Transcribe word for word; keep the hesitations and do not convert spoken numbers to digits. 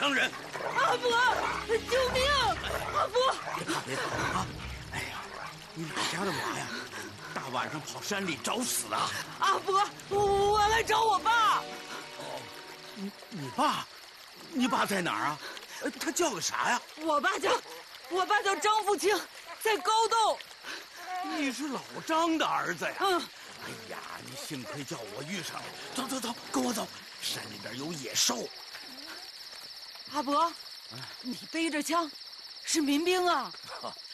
伤人。 阿伯，救命！阿伯， 别怕别怕啊！哎呀，你哪家的娃呀？大晚上跑山里找死啊！ 阿伯，我来找我爸。 哦，你你爸，你爸在哪儿啊？他叫个啥呀？ 我爸叫，我爸叫张富清，在高洞。 你是老张的儿子呀？ 嗯。 哎呀，你幸亏叫我遇上了。走走走，跟我走，山里边有野兽。 阿伯，你背着枪，是民兵啊？